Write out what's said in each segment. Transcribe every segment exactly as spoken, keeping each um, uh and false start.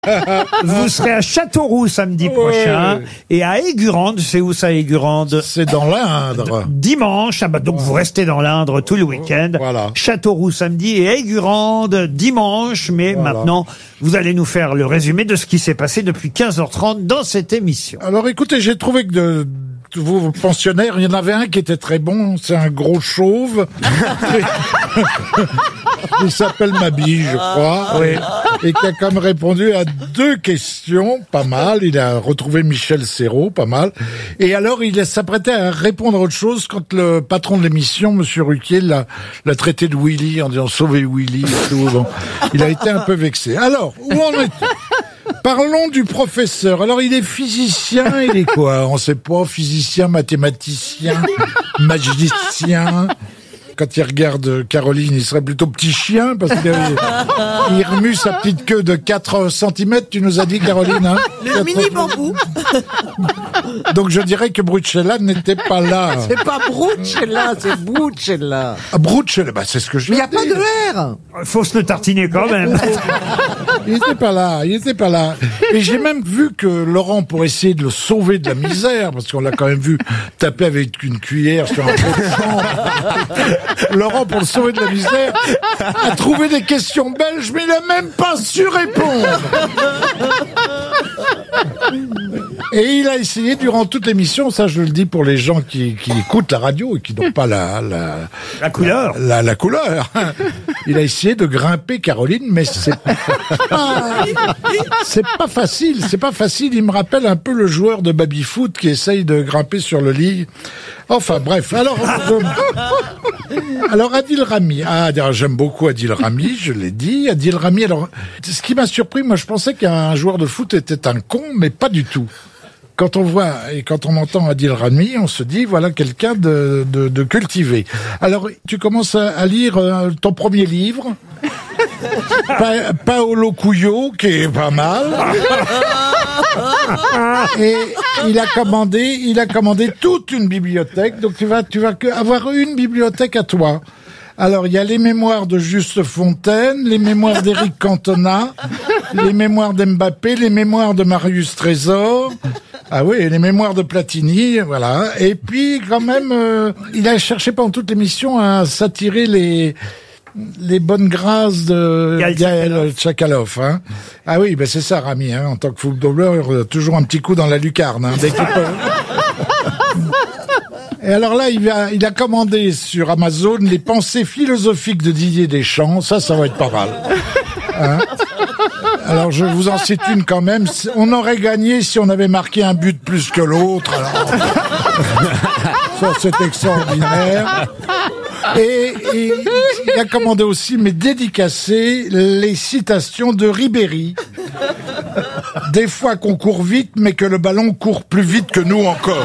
Vous serez à Châteauroux samedi Ouais. prochain et à Aigurande. C'est où ça, Aigurande? C'est dans l'Indre. Dimanche. Ah bah donc vous restez dans l'Indre tout le week-end. Voilà. Châteauroux samedi et Aigurande dimanche. Mais Voilà. maintenant, vous allez nous faire le résumé de ce qui s'est passé depuis quinze heures trente dans cette émission. Alors écoutez, j'ai trouvé que de, de vos pensionnaires, il y en avait un qui était très bon, c'est un gros chauve. Il s'appelle Mabille, je crois. Oui. Et qui a quand même répondu à deux questions, pas mal. Il a retrouvé Michel Serrault, pas mal. Et alors, il s'apprêtait à répondre à autre chose quand le patron de l'émission, Monsieur Ruquier, l'a, l'a traité de Willy en disant « Sauvez Willy » et tout. Bon, il a été un peu vexé. Alors, où en est-on ? Parlons du professeur. Alors, il est physicien, il est quoi? On sait pas, physicien, mathématicien, magicien. Quand il regarde Caroline, il serait plutôt petit chien, parce qu'il il remue sa petite queue de quatre centimètres, tu nous as dit, Caroline, hein? Le mini bambou. Donc je dirais que Brucella n'était pas là. C'est pas Brucella, c'est Brucella. Ah, Brucella, bah c'est ce que je Mais il viens n'y a de pas dire. de R. Faut se le tartiner quand même. Il était pas là, il était pas là. Et j'ai même vu que Laurent, pour essayer de le sauver de la misère, parce qu'on l'a quand même vu taper avec une cuillère sur un pot de chambre, Laurent, pour le sauver de la misère, a trouvé des questions belges, mais il a même pas su répondre. Et il a essayé durant toute l'émission, ça je le dis pour les gens qui, qui écoutent la radio et qui n'ont pas la, la, La couleur. la, la, la couleur. Il a essayé de grimper Caroline, mais c'est pas, c'est pas facile, c'est pas facile. Il me rappelle un peu le joueur de baby-foot qui essaye de grimper sur le lit. Enfin bref, alors, je... alors Adil Rami, ah j'aime beaucoup Adil Rami, je l'ai dit. Adil Rami, alors ce qui m'a surpris, moi je pensais qu'un joueur de foot était un con, mais pas du tout. Quand on voit et quand on entend Adil Rami, on se dit voilà quelqu'un de, de, de cultivé. Alors tu commences à, à lire euh, ton premier livre, pa- Paolo Cuyo, qui est pas mal. Et il a commandé, il a commandé toute une bibliothèque. Donc tu vas, tu vas que avoir une bibliothèque à toi. Alors il y a les mémoires de Juste Fontaine, les mémoires d'Éric Cantona, les mémoires d'Mbappé, les mémoires de Marius Trésor. Ah oui, et les mémoires de Platini, voilà. Et puis quand même, euh, il a cherché pendant toute l'émission à s'attirer les les bonnes grâces de Gaël Gaël Tchakaloff. Hein. Ah oui, ben c'est ça, Rami. Hein, en tant que footballeur, toujours un petit coup dans la lucarne. Hein, dès qu'il peut. Et alors là, il a, il a commandé sur Amazon les pensées philosophiques de Didier Deschamps. Ça, ça va être pas mal. Hein. Alors je vous en cite une quand même. On aurait gagné si on avait marqué un but plus que l'autre. Alors... ça, c'est extraordinaire. Et, et il a commandé aussi, mais dédicacé, les citations de Ribéry. Des fois qu'on court vite, mais que le ballon court plus vite que nous encore.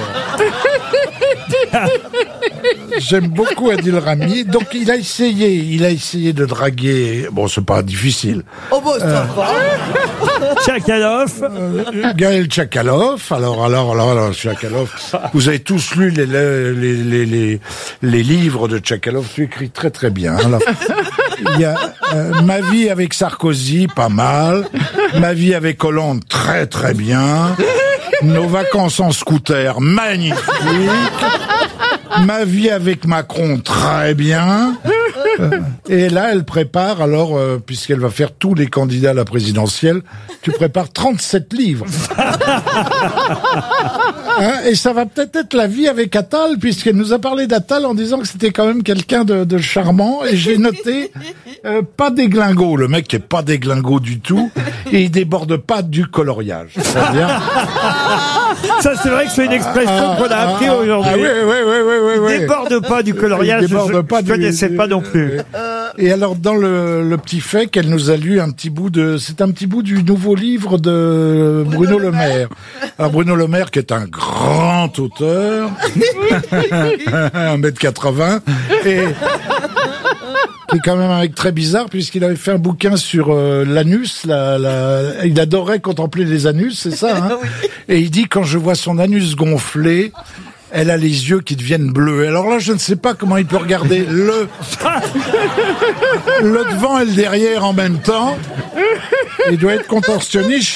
J'aime beaucoup Adil Rami. Donc il a essayé, il a essayé de draguer. Bon, c'est pas difficile. Oh bon, ça va. Tchakaloff. Euh, Gaël Tchakaloff. Alors, alors, alors, alors, Tchakaloff. Vous avez tous lu les les les les, les livres de Tchakaloff. Tu écris très très bien. Alors, il y a euh, Ma vie avec Sarkozy, pas mal. Ma vie avec Hollande, très très bien. Nos vacances en scooter, magnifique. Ma vie avec Macron, très bien. Et là, elle prépare, alors, euh, puisqu'elle va faire tous les candidats à la présidentielle, tu prépares trente-sept livres. Hein, et ça va peut-être être la vie avec Attal, puisqu'elle nous a parlé d'Attal en disant que c'était quand même quelqu'un de, de charmant. Et j'ai noté, euh, pas déglingo, le mec est pas déglingo du tout, et il déborde pas du coloriage. C'est-à-dire... Ça, c'est vrai que c'est une expression Ah, qu'on a appris ah, aujourd'hui. Ah oui, oui, oui, oui, oui, oui. Déborde pas du coloriage. Il déborde je pas ne du- connaissais du- pas non plus. Et alors, dans le, le petit fait qu'elle nous a lu un petit bout de... C'est un petit bout du nouveau livre de Bruno Le Maire. Alors, Bruno Le Maire, qui est un grand auteur, un mètre quatre-vingts, et qui est quand même un mec très bizarre, puisqu'il avait fait un bouquin sur euh, l'anus. La, la... Il adorait contempler les anus, c'est ça, hein. Et il dit, quand je vois son anus gonflé, elle a les yeux qui deviennent bleus. Alors là, je ne sais pas comment il peut regarder le, le devant et le derrière en même temps. Il doit être contorsionniste